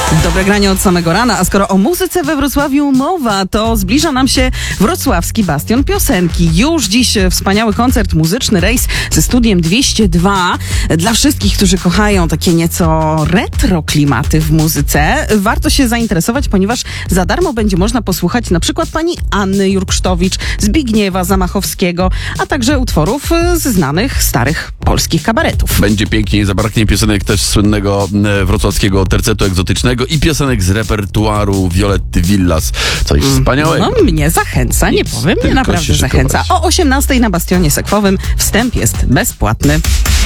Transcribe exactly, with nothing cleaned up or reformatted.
Dobre granie od samego rana, a skoro o muzyce we Wrocławiu mowa, to zbliża nam się wrocławski bastion piosenki. Już dziś wspaniały koncert muzyczny, rejs ze studiem dwieście dwa. Dla wszystkich, którzy kochają takie nieco retro klimaty w muzyce, warto się zainteresować, ponieważ za darmo będzie można posłuchać na przykład pani Anny Jurksztowicz, Zbigniewa Zamachowskiego, a także utworów ze znanych, starych polskich kabaretów. Będzie pięknie, zabraknie piosenek też słynnego e, wrocławskiego tercetu egzotycznego i piosenek z repertuaru Violetty Villas. Coś mm. wspaniałego. No mnie zachęca, nie powiem, mnie Tylko naprawdę się zachęca. szykować. O osiemnastej na Bastionie Sekwowym wstęp jest bezpłatny.